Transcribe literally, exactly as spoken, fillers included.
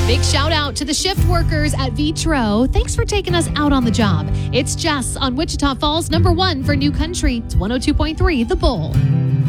Big shout out to the shift workers at Vitro. Thanks for taking us out on the job. It's Jess on Wichita Falls, number one for New Country. It's one oh two point three The Bull.